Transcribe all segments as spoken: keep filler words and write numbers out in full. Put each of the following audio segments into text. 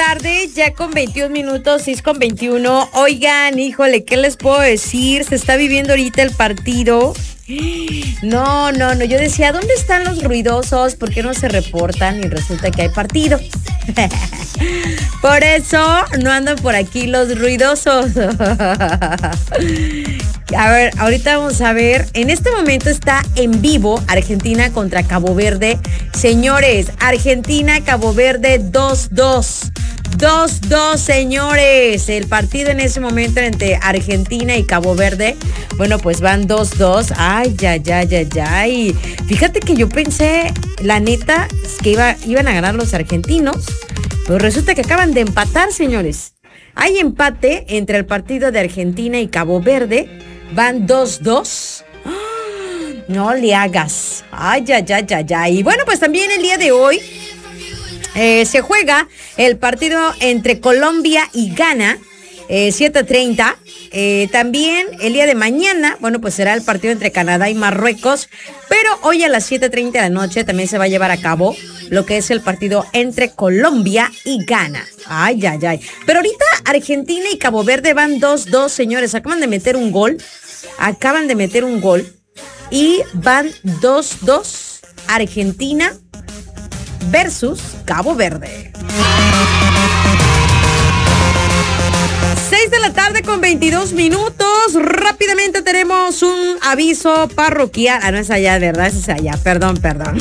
tarde, ya con veintiún minutos, seis con veintiuno. Oigan, híjole, ¿qué les puedo decir? Se está viviendo ahorita el partido. No, no, no, yo decía, ¿dónde están los ruidosos? ¿Por qué no se reportan? Y resulta que hay partido. Por eso no andan por aquí los ruidosos. A ver, ahorita vamos a ver. En este momento está en vivo Argentina contra Cabo Verde. Señores, Argentina, Cabo Verde dos dos. dos dos, señores. El partido en ese momento entre Argentina y Cabo Verde, bueno, pues van dos dos. Ay, ya, ya, ya, ya. Y fíjate que yo pensé, la neta, que iba, iban a ganar los argentinos, pero resulta que acaban de empatar, señores. Hay empate entre el partido de Argentina y Cabo Verde. Van dos dos. No le hagas. Ay, ya, ya, ya, ya. Y bueno, pues también el día de hoy Eh, se juega el partido entre Colombia y Ghana, eh, siete treinta. Eh, también el día de mañana, bueno, pues será el partido entre Canadá y Marruecos. Pero hoy a las siete treinta de la noche también se va a llevar a cabo lo que es el partido entre Colombia y Ghana. Ay, ay, ay. Pero ahorita Argentina y Cabo Verde van dos dos, señores. Acaban de meter un gol. Acaban de meter un gol. Y van dos dos. Argentina versus Cabo Verde. seis de la tarde con veintidós minutos. Rápidamente tenemos un aviso parroquial. Ah, no es allá, ¿verdad? Ese es allá. Perdón, perdón.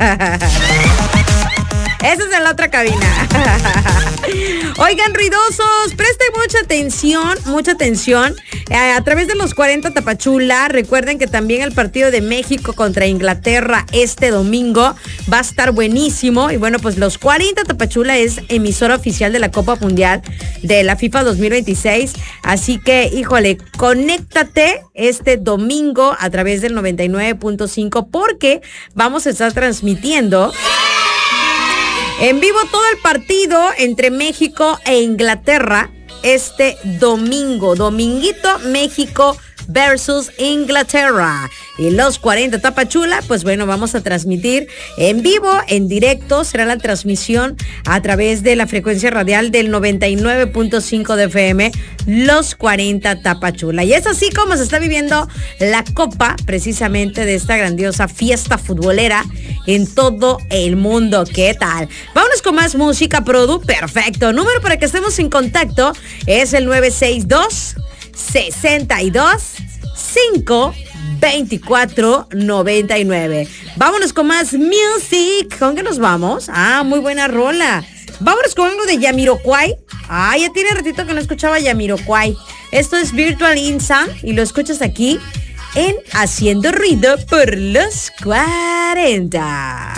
Esa es en la otra cabina. Oigan, ruidosos, presten mucha atención, mucha atención. Eh, a través de los cuarenta Tapachula, recuerden que también el partido de México contra Inglaterra este domingo va a estar buenísimo. Y bueno, pues los cuarenta Tapachula es emisora oficial de la Copa Mundial de la FIFA dos mil veintiséis. Así que, híjole, conéctate este domingo a través del noventa y nueve punto cinco porque vamos a estar transmitiendo en vivo todo el partido entre México e Inglaterra este domingo. Dominguito, México versus Inglaterra. Y los cuarenta Tapachula, pues bueno, vamos a transmitir en vivo, en directo. Será la transmisión a través de la frecuencia radial del noventa y nueve punto cinco de F M, los cuarenta Tapachula. Y es así como se está viviendo la copa, precisamente, de esta grandiosa fiesta futbolera en todo el mundo. ¿Qué tal? Vámonos con más música, Produ. Perfecto. Número para que estemos en contacto es el nueve seis dos, sesenta y dos, cinco, veinticuatro, noventa y nueve. Vámonos con más music. ¿Con qué nos vamos? Ah, muy buena rola. Vámonos con algo de Jamiroquai. Ah, ya tiene ratito que no escuchaba Jamiroquai. Esto es Virtual Insane y lo escuchas aquí en Haciendo Ruido por los cuarenta.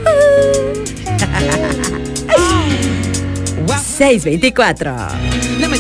Uh-huh. seis veinticuatro.